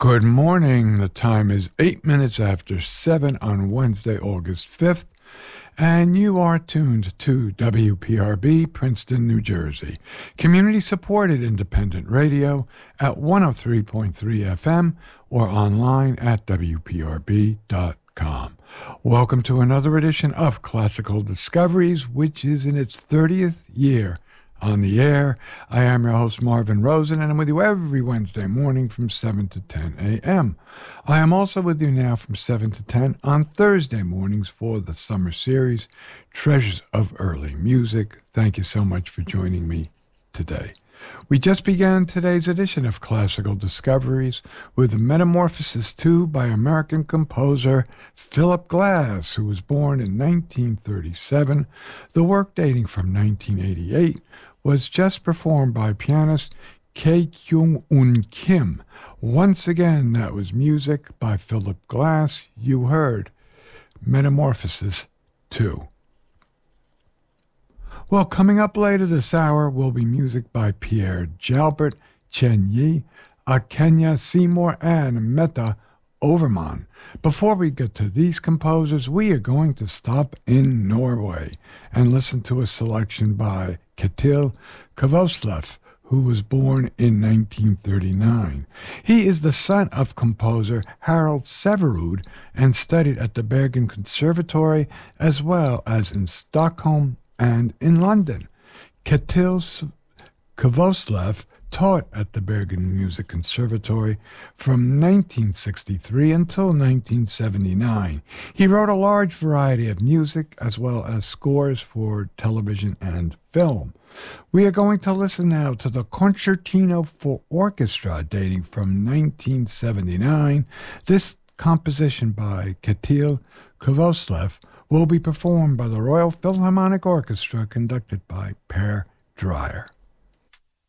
Good morning. The time is 8 minutes after 7 on Wednesday, August 5th, and you are tuned to WPRB, Princeton, New Jersey. Community-supported independent radio at 103.3 FM or online at WPRB.com. Welcome to another edition of Classical Discoveries, which is in its 30th year on the air. I am your host, Marvin Rosen, and I'm with you every Wednesday morning from 7 to 10 a.m. I am also with you now from 7 to 10 on Thursday mornings for the summer series, Treasures of Early Music. Thank you so much for joining me today. We just began today's edition of Classical Discoveries with Metamorphosis II by American composer Philip Glass, who was born in 1937. The work, dating from 1988, was just performed by pianist Kei Kyung-un Kim. Once again, that was music by Philip Glass. You heard Metamorphosis II. Well, coming up later this hour will be music by Pierre Jalbert, Chen Yi, Kenya Seymour, and Mette Overman. Before we get to these composers, we are going to stop in Norway and listen to a selection by Ketil Kvoslev, who was born in 1939. He is the son of composer Harald Severud and studied at the Bergen Conservatory as well as in Stockholm and in London. Ketil Kvoslev taught at the Bergen Music Conservatory from 1963 until 1979. He wrote a large variety of music as well as scores for television and film. We are going to listen now to the Concertino for Orchestra, dating from 1979. This composition by Ketil Kvoslev will be performed by the Royal Philharmonic Orchestra, conducted by Per Dreyer.